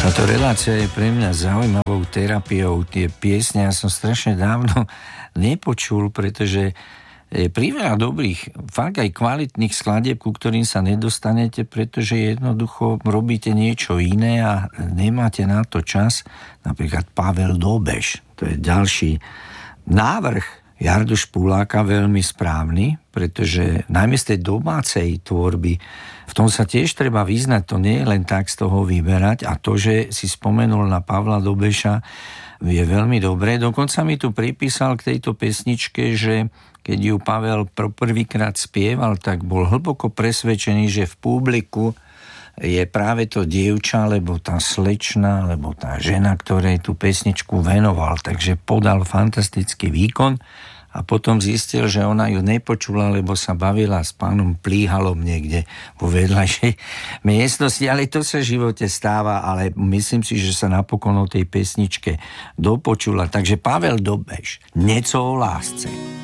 Táto relácia je pre mňa zaujímavou terapiou. Tie piesne ja som strašne dávno nepočul, pretože je priveľa dobrých, fakt aj kvalitných skladieb, ku ktorým sa nedostanete, pretože jednoducho robíte niečo iné a nemáte na to čas. Napríklad Pavel Dobež, to je ďalší návrh Jardu Špuláka, veľmi správny, pretože najmä z tej domácej tvorby, v tom sa tiež treba vyznať, to nie je len tak z toho vyberať, a to, že si spomenul na Pavla Dobeša, je veľmi dobré. Dokonca mi tu pripísal k tejto pesničke, že keď ju Pavel prvýkrát spieval, tak bol hlboko presvedčený, že v publiku je práve to dievča, alebo tá slečna, alebo tá žena, ktorej tú pesničku venoval. Takže podal fantastický výkon a potom zistil, že ona ju nepočula, lebo sa bavila s pánom Plíhalom niekde vo vedľajšej miestnosti. Ale to sa v živote stáva, ale myslím si, že sa napokon o tej pesničke dopočula. Takže Pavel Dobež, Nieco o lásce.